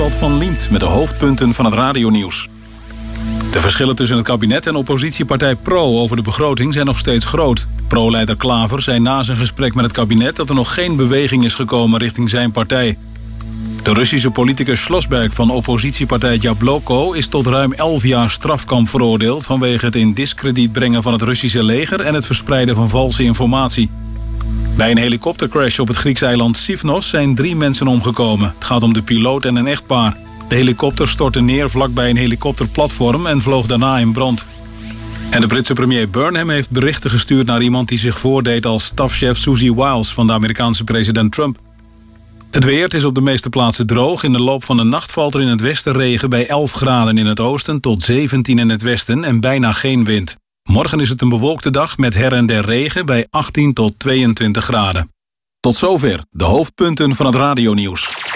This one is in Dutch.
Rachel van Liemt met de hoofdpunten van het radionieuws. De verschillen tussen het kabinet en oppositiepartij Pro over de begroting zijn nog steeds groot. Pro-leider Klaver zei na zijn gesprek met het kabinet dat er nog geen beweging is gekomen richting zijn partij. De Russische politicus Schlossberg van oppositiepartij Jabloko is tot ruim 11 jaar strafkamp veroordeeld vanwege het in diskrediet brengen van het Russische leger en het verspreiden van valse informatie. Bij een helikoptercrash op het Griekse eiland Sifnos zijn 3 mensen omgekomen. Het gaat om de piloot en een echtpaar. De helikopter stortte neer vlakbij een helikopterplatform en vloog daarna in brand. En de Britse premier Burnham heeft berichten gestuurd naar iemand die zich voordeed als stafchef Susie Wiles van de Amerikaanse president Trump. Het weer, het is op de meeste plaatsen droog. In de loop van de nacht valt er in het westen regen bij 11 graden in het oosten tot 17 in het westen en bijna geen wind. Morgen is het een bewolkte dag met her en der regen bij 18 tot 22 graden. Tot zover de hoofdpunten van het radionieuws.